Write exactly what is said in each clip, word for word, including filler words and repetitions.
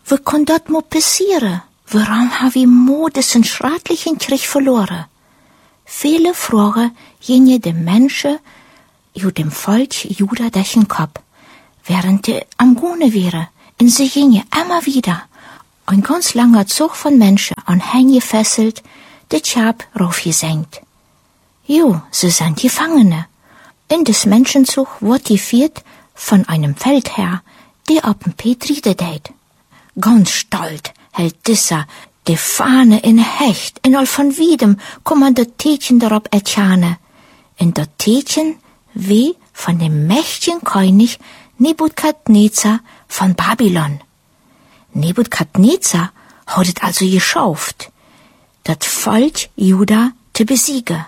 wie kon dat mo passieren? Waarom ha we modus een schratlichen Krieg verloren? Viele Fragen gingen de Menschen, ju dem Volk Juda durch den Kopf, während die am Gune wären, und sie gingen immer wieder. Ein ganz langer Zug von Menschen an Hänge gefesselt, de Tschab raufgesenkt. Jo, sie sind Gefangene. In des Menschenzug wird geführt von einem Feldherr, der auf dem Petri deit. Ganz stolz hält dieser die Fahne in Hecht, in all von Wiedem kommen das Tätchen darauf ertjane. In das Tätchen wie von dem mächtigen König Nebukadnezar von Babylon. Nebukadnezar hat es also geschafft, das Volk Juda zu besiegen.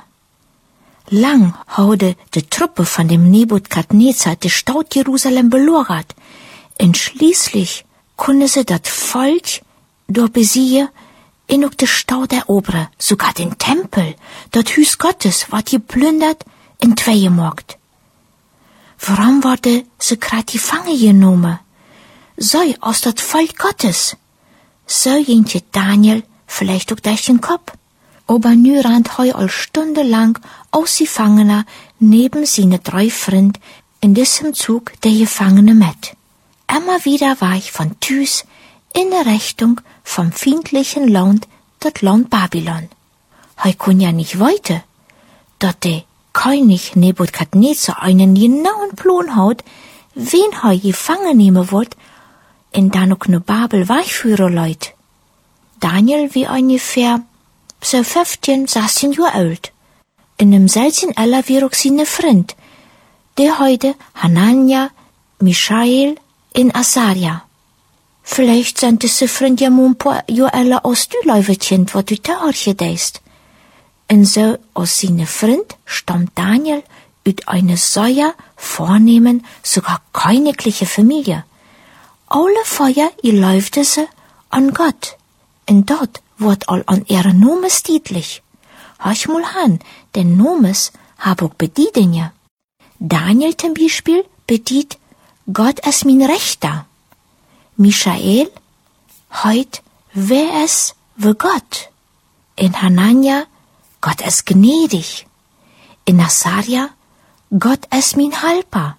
Lang hatte die Truppe von dem Nebukadnezar die Stadt Jerusalem belagert, und schließlich konnte sie das Volk durch besiegen und auch die Stadt erobern, sogar den Tempel, das Haus Gottes, wird geplündert und zwei gemacht. Warum wurde sie grad gefangen genommen? Sei aus das Volk Gottes. So ging Daniel vielleicht auch durch den Kopf. Aber nu rannt heu all stundenlang aus Gefangener neben seine drei Freund in diesem Zug der Gefangene mit. Immer wieder war ich von Tüs in der Richtung vom feindlichen Land, das Land Babylon. Heu kun ja nicht weiter, dat der König Nebukadnezar einen genauen Plan hat, wen heu gefangen nehmen wird, und dann auch ne Babel weichführen leut. Daniel wie ungefähr so fünfzehn, sechzehn Jahre alt. In dem selben Alter wie auch seine Freund, der heute Hanania, Michael und Asaria. Vielleicht sind diese Freunde ja mal ein paar Jahre älter als du, Leuwetchen, was du da hast. Und so aus seine Freund stammt Daniel aus einer sehr vornehmen, sogar königliche Familie. Alle Feuer geläufte sie an Gott. Und dort wird all an ihre Nomes dietlich. Hörch mal an, denn Nomes hab auch Bedienungen. Daniel zum Beispiel bedient Gott ist mein Rechter. Michael, heut, wer es wie Gott. In Hanania, Gott ist gnädig. In Asaria, Gott ist mein Helfer.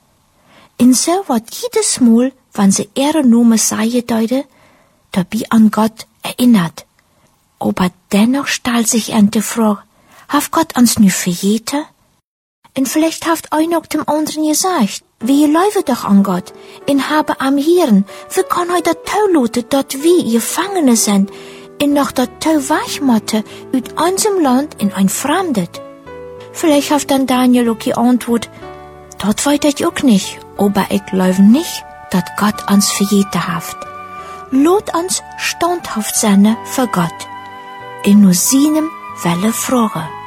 In so wird jedes Mal, wenn sie ihre Nomen sagen deute, dabei an Gott erinnert. Aber dennoch stellt sich die Frage, hat Gott uns nu verjeten? Und vielleicht hat einer dem anderen gesagt, wir laufen doch an Gott, und haben am Hirn, wie kann er das Taulute, dort wir Gefangene sind, und noch das Tau weichmatte, aus unserem Land in ein Fremdes? Vielleicht hat dann Daniel auch geantwortet, dort weiß ich auch nicht, aber ich glaube nicht, dass Gott uns verjeten hat. Lot uns standhaft sein für Gott, in nur seinem Welle fragen.